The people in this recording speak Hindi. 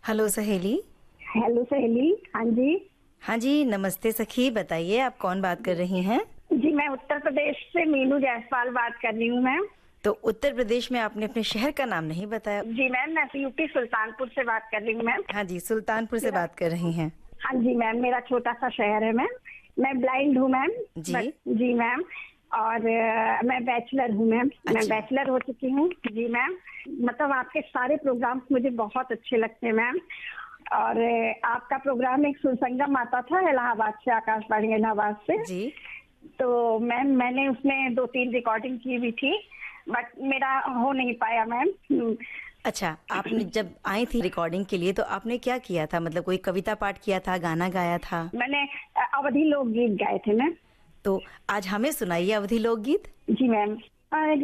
हेलो सहेली। हेलो सहेली। हाँ जी। हाँ जी, नमस्ते सखी। बताइए आप कौन बात कर रही हैं? जी मैं उत्तर प्रदेश से मीनू जायसवाल बात कर रही हूँ मैम। तो उत्तर प्रदेश में आपने अपने शहर का नाम नहीं बताया। जी मैम, मैं यूपी सुल्तानपुर से बात कर रही हूँ मैम। हाँ जी, सुल्तानपुर से मेरा बात कर रही हैं। हाँ जी मैम, मेरा छोटा सा शहर है मैम। मैं ब्लाइंड हूँ मैम। जी। जी मैम। और मैं बैचलर हूँ मैम। मैं अच्छा। बैचलर हो चुकी हूँ। जी मैम। मतलब आपके सारे प्रोग्राम्स मुझे बहुत अच्छे लगते हैं मैम। और आपका प्रोग्राम एक सुरसंगम आता था इलाहाबाद से, आकाशवाणी इलाहाबाद से। जी। तो मैम मैंने उसमें 2-3 रिकॉर्डिंग की भी थी, बट मेरा हो नहीं पाया मैम। अच्छा, आपने जब आई थी रिकॉर्डिंग के लिए तो आपने क्या किया था? मतलब कोई कविता पाठ किया था, गाना गाया था? मैंने अवधि लोकगीत गाए थे मैम। तो आज हमें सुनाइए अवधि लोकगीत। जी मैम।